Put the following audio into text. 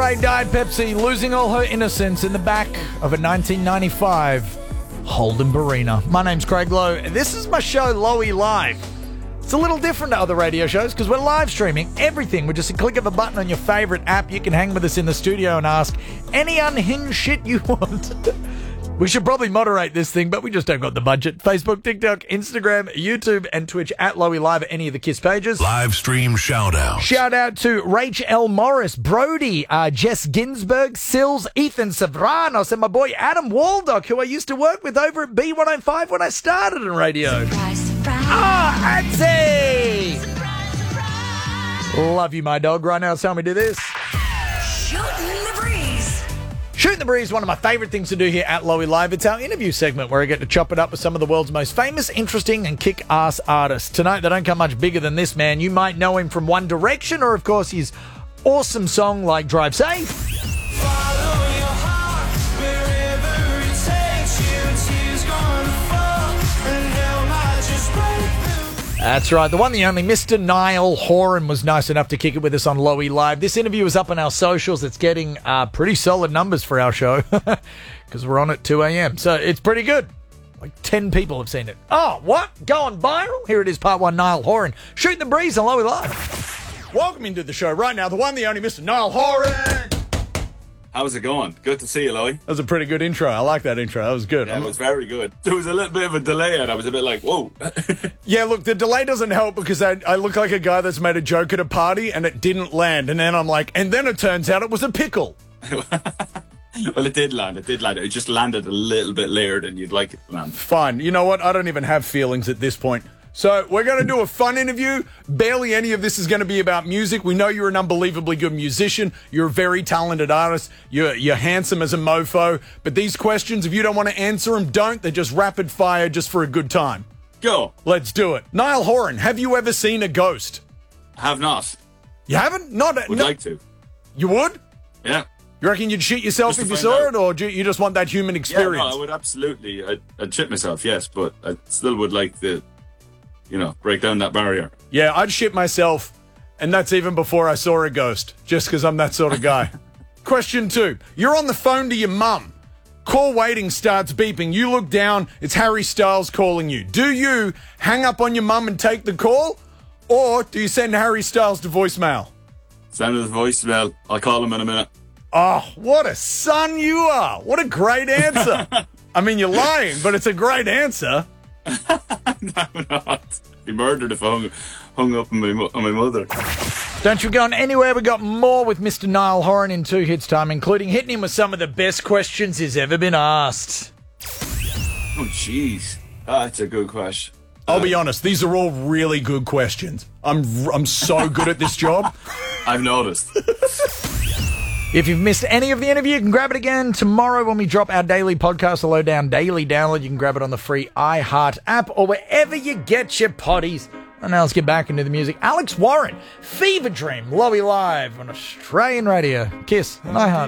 Say Diet Pepsi losing all her innocence in the back of a 1995 Holden Barina. My name's Craig Lowe. This is my show, Lowy Live. It's a little different to other radio shows because we're live streaming everything with just a click of a button on your favourite app. You can hang with us in the studio and ask any unhinged shit you want. We should probably moderate this thing, but we just don't got the budget. Facebook, TikTok, Instagram, YouTube, and Twitch at Lowy Live at any of the KISS pages. Live stream shout out. Shout out to Rach L. Morris, Brody, Jess Ginsberg, Sills, Ethan Savranos, and my boy Adam Waldock, who I used to work with over at B105 when I started in radio. Surprise, surprise. Adsy! Love you, my dog. Right now, it's time we do this. Shooting the breeze. Shooting the Breeze is one of my favourite things to do here at Lowy Live. It's our interview segment where I get to chop it up with some of the world's most famous, interesting and kick-ass artists. Tonight, they don't come much bigger than this man. You might know him from One Direction or, of course, his awesome song like Drive Safe. Follow your heart wherever it takes you. Tears gonna fall and hell might just break through. That's right. The one, the only, Mr. Niall Horan was nice enough to kick it with us on Lowy Live. This interview is up on our socials. It's getting pretty solid numbers for our show because we're on at 2 a.m. So it's pretty good. Like 10 people have seen it. Oh, what? Going viral? Here it is, part one, Niall Horan. Shooting the Breeze on Lowy Live. Welcome into the show right now, the one, the only, Mr. Niall Horan. How's it going? Good to see you, Lowy. That was a pretty good intro. I like that intro. That was good. Yeah, it was very good. There was a little bit of a delay and I was a bit like, whoa. Yeah, look, the delay doesn't help because I look like a guy that's made a joke at a party and it didn't land. And then I'm like, and then it turns out it was a pickle. Well, it did land. It did land. It just landed a little bit later than you'd like it to land. Fine. You know what? I don't even have feelings at this point. So we're going to do a fun interview. Barely any of this is going to be about music. We know you're an unbelievably good musician. You're a very talented artist. You're handsome as a mofo. But these questions, if you don't want to answer them, don't. They're just rapid fire just for a good time. Go. Let's do it. Niall Horan, have you ever seen a ghost? I have not. You haven't? Would like to. You would? Yeah. You reckon you'd shit yourself Just if to you find saw out. it, or do you just want that human Yeah, experience? no, I would absolutely. I'd shit myself, yes, but I still would like to, break down that barrier. Yeah, I'd shit myself, and that's even before I saw a ghost, just because I'm that sort of guy. Question 2. You're on the phone to your mum. Call waiting starts beeping. You look down, it's Harry Styles calling you. Do you hang up on your mum and take the call, or do you send Harry Styles to voicemail? Send us a voicemail. I'll call him in a minute. Oh, what a son you are. What a great answer. I mean, you're lying, but it's a great answer. I'm not. Be murdered if I hung up on my mother. Don't you go on anywhere. We got more with Mr. Niall Horan in 2 hits time, including hitting him with some of the best questions he's ever been asked. Oh, jeez. That's a good question. I'll be honest, these are all really good questions. I'm so good at this job. I've noticed. If you've missed any of the interview, you can grab it again tomorrow when we drop our daily podcast, the Lowdown Daily Download. You can grab it on the free iHeart app or wherever you get your potties. And now let's get back into the music. Alex Warren, Fever Dream, Lowy Live on Australian Radio. KISS and iHeart.